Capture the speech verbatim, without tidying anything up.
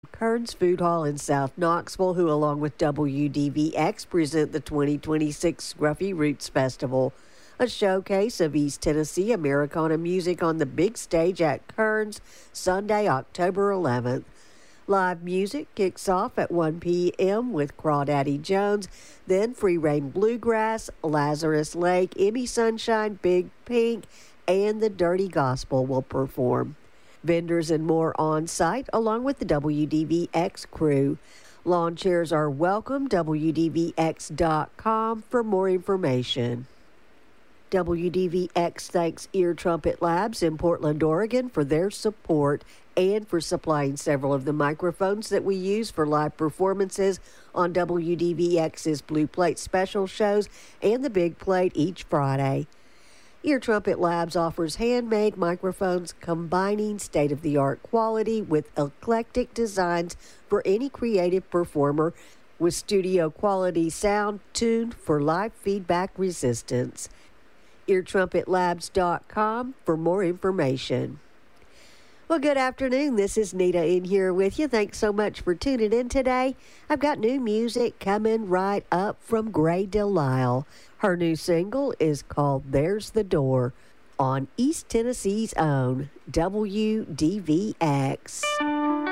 Kearns Food Hall in South Knoxville, who, along with W D V X, present the twenty twenty-six Scruffy Roots Festival, a showcase of East Tennessee Americana music on the big stage at Kearns, Sunday, October eleventh. Live music kicks off at one p.m. with Crawdaddy Jones, then Free Reign Bluegrass, Lazarus Lake, Emmy Sunshine, Big Pink, and the Dirty Gospel will perform. Vendors and more on site, along with the W D V X crew. Lawn chairs are welcome. W D V X dot com for more information. W D V X thanks Ear Trumpet Labs in Portland, Oregon for their support and for supplying several of the microphones that we use for live performances on W D V X's Blue Plate special shows and the Big Plate each Friday. Ear Trumpet Labs offers handmade microphones combining state-of-the-art quality with eclectic designs for any creative performer, with studio-quality sound tuned for live feedback resistance. ear trumpet labs dot com for more information. Well, good afternoon. This is Nita in here with you. Thanks so much for tuning in today. I've got new music coming right up from Gray Delisle. Her new single is called There's the Door on East Tennessee's own W D V X.